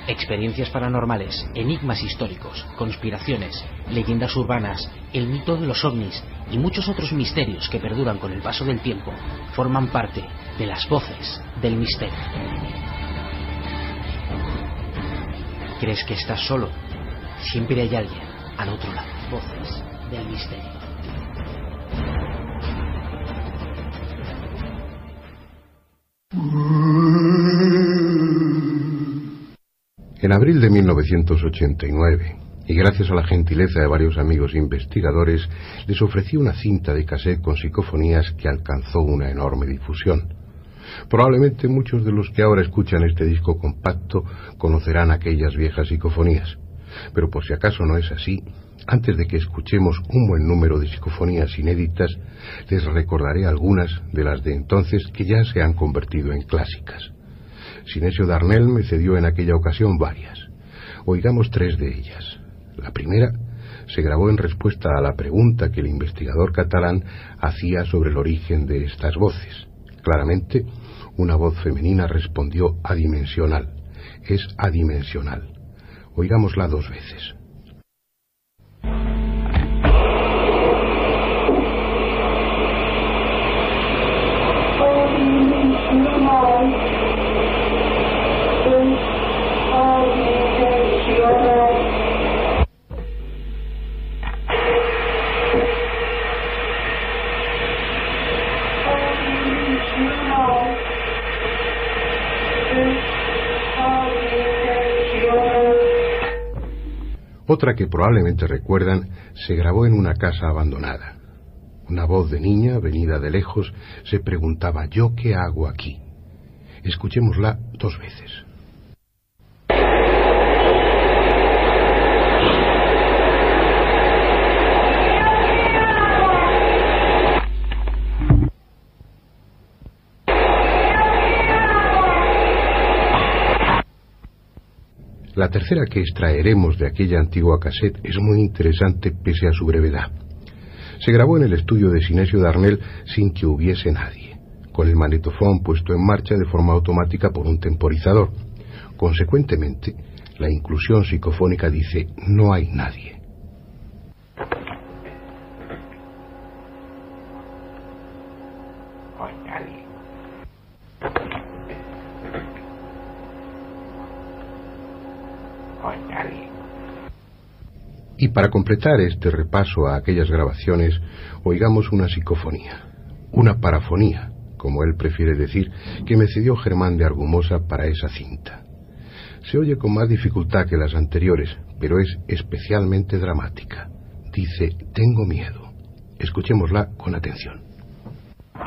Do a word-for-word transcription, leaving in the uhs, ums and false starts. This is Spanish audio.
Experiencias paranormales, enigmas históricos, conspiraciones, leyendas urbanas, el mito de los ovnis y muchos otros misterios que perduran con el paso del tiempo forman parte de las voces del misterio. ¿Crees que estás solo? Siempre hay alguien al otro lado. Voces del misterio. En abril de mil novecientos ochenta y nueve, y gracias a la gentileza de varios amigos investigadores, les ofrecí una cinta de cassette con psicofonías que alcanzó una enorme difusión. Probablemente muchos de los que ahora escuchan este disco compacto conocerán aquellas viejas psicofonías. Pero por si acaso no es así, antes de que escuchemos un buen número de psicofonías inéditas, les recordaré algunas de las de entonces que ya se han convertido en clásicas. Sinesio Darnell me cedió en aquella ocasión varias. Oigamos tres de ellas. La primera se grabó en respuesta a la pregunta que el investigador catalán hacía sobre el origen de estas voces. Claramente, una voz femenina respondió adimensional. Es adimensional. Oigámosla dos veces. Otra que probablemente recuerdan se grabó en una casa abandonada. Una voz de niña, venida de lejos, se preguntaba: ¿yo qué hago aquí? Escuchémosla dos veces. La tercera que extraeremos de aquella antigua cassette es muy interesante pese a su brevedad. Se grabó en el estudio de Sinesio Darnell sin que hubiese nadie, con el magnetofón puesto en marcha de forma automática por un temporizador. Consecuentemente, la inclusión psicofónica dice: no hay nadie. No hay nadie. Y para completar este repaso a aquellas grabaciones, oigamos una psicofonía, una parafonía, como él prefiere decir, que me cedió Germán de Argumosa para esa cinta. Se oye con más dificultad que las anteriores, pero es especialmente dramática. Dice: tengo miedo. Escuchémosla con atención.